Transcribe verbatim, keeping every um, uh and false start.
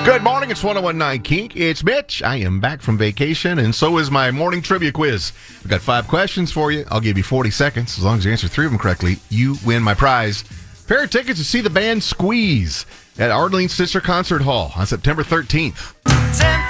Good morning, it's one oh one point nine Kink. It's Mitch. I am back from vacation, and so is my morning trivia quiz. We've got five questions for you. I'll give you forty seconds. As long as you answer three of them correctly, you win my prize. Pair of tickets to see the band Squeeze at Arlene Sister Concert Hall on September thirteenth.